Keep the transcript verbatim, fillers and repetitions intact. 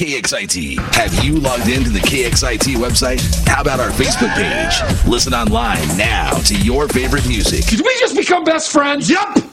K X I T. Have you logged into the K X I T website? How about our Facebook page? Listen online now to your favorite music. Did we just become best friends? Yup!